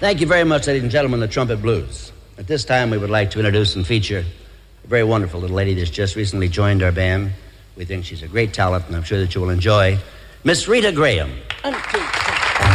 Thank you very much, ladies and gentlemen, the Trumpet Blues. At this time, we would like to introduce and feature a very wonderful little lady that's just recently joined our band. We think she's a great talent, and I'm sure that you will enjoy Miss Rita Graham. 1, 2.